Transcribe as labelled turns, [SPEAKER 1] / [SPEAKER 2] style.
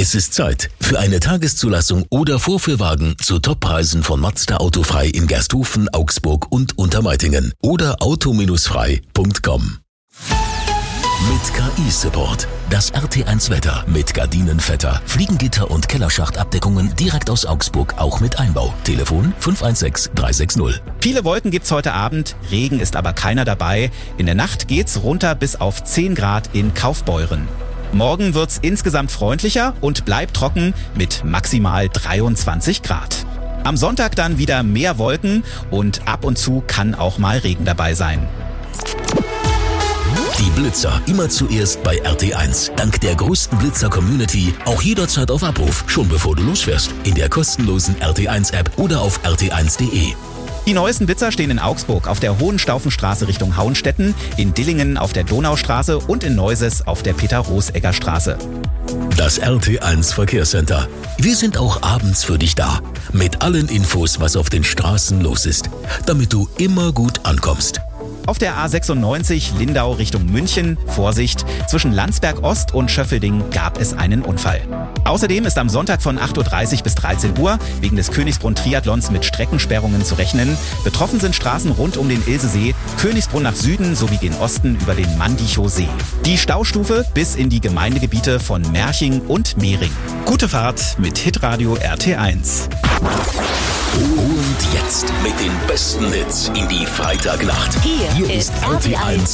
[SPEAKER 1] Es ist Zeit für eine Tageszulassung oder Vorführwagen zu Toppreisen von Mazda Autofrei in Gersthofen, Augsburg und Untermeitingen oder auto-frei.com. Mit KI-Support. Das RT1 Wetter mit Gardinenvetter, Fliegengitter und Kellerschachtabdeckungen direkt aus Augsburg, auch mit Einbau. Telefon 516 360.
[SPEAKER 2] Viele Wolken gibt's heute Abend, Regen ist aber keiner dabei. In der Nacht geht's runter bis auf 10 Grad in Kaufbeuren. Morgen wird's insgesamt freundlicher und bleibt trocken mit maximal 23 Grad. Am Sonntag dann wieder mehr Wolken und ab und zu kann auch mal Regen dabei sein.
[SPEAKER 1] Die Blitzer immer zuerst bei RT1. Dank der größten Blitzer-Community auch jederzeit auf Abruf, schon bevor du losfährst. In der kostenlosen RT1-App oder auf rt1.de.
[SPEAKER 2] Die neuesten Blitzer stehen in Augsburg auf der Hohenstaufenstraße Richtung Hauenstetten, in Dillingen auf der Donaustraße und in Neuses auf der Peter-Roos-Egger-Straße.
[SPEAKER 1] Das RT1 Verkehrscenter. Wir sind auch abends für dich da. Mit allen Infos, was auf den Straßen los ist. Damit du immer gut ankommst.
[SPEAKER 2] Auf der A96 Lindau Richtung München, Vorsicht, zwischen Landsberg Ost und Schöffelding gab es einen Unfall. Außerdem ist am Sonntag von 8.30 Uhr bis 13 Uhr wegen des Königsbrunn-Triathlons mit Streckensperrungen zu rechnen. Betroffen sind Straßen rund um den Ilsesee, Königsbrunn nach Süden sowie gen Osten über den Mandichow See. Die Staustufe bis in die Gemeindegebiete von Merching und Mehring. Gute Fahrt mit Hitradio RT1.
[SPEAKER 1] Und jetzt mit den besten Hits in die Freitagnacht.
[SPEAKER 3] Hier ist RT1